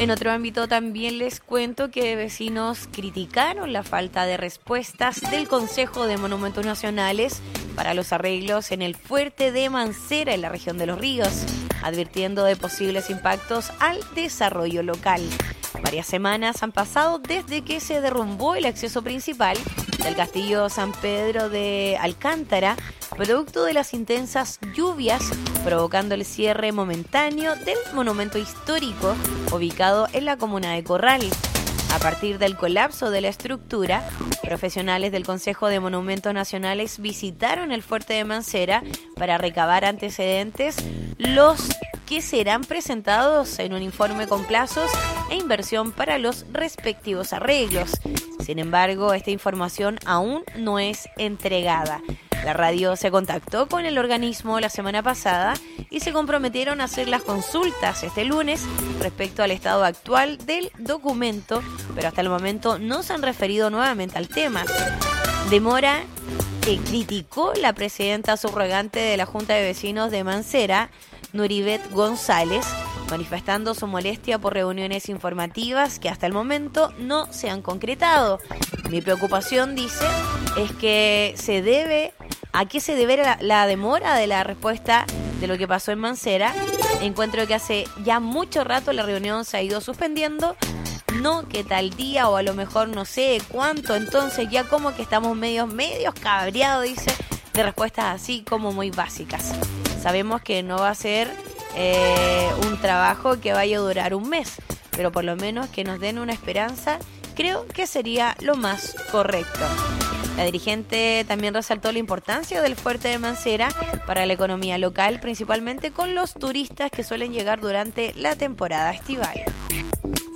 En otro ámbito también les cuento que vecinos criticaron la falta de respuestas del Consejo de Monumentos Nacionales para los arreglos en el fuerte de Mancera en la región de Los Ríos, advirtiendo de posibles impactos al desarrollo local. Varias semanas han pasado desde que se derrumbó el acceso principal del Castillo San Pedro de Alcántara, producto de las intensas lluvias, provocando el cierre momentáneo del monumento histórico ubicado en la comuna de Corral. A partir del colapso de la estructura, profesionales del Consejo de Monumentos Nacionales visitaron el fuerte de Mancera para recabar antecedentes, los que serán presentados en un informe con plazos e inversión para los respectivos arreglos. Sin embargo, esta información aún no es entregada. La radio se contactó con el organismo la semana pasada y se comprometieron a hacer las consultas este lunes respecto al estado actual del documento, pero hasta el momento no se han referido nuevamente al tema. Demora que criticó la presidenta subrogante de la Junta de Vecinos de Mancera, Nuribet González, manifestando su molestia por reuniones informativas que hasta el momento no se han concretado. Mi preocupación, dice, es que ¿a qué se debe la demora de la respuesta de lo que pasó en Mancera? Encuentro que hace ya mucho rato la reunión se ha ido suspendiendo, no que tal día o a lo mejor no sé cuánto, entonces ya como que estamos medios cabreados, dice, de respuestas así como muy básicas. Sabemos que no va a ser un trabajo que vaya a durar un mes, pero por lo menos que nos den una esperanza, creo que sería lo más correcto. La dirigente también resaltó la importancia del fuerte de Mancera para la economía local, principalmente con los turistas que suelen llegar durante la temporada estival.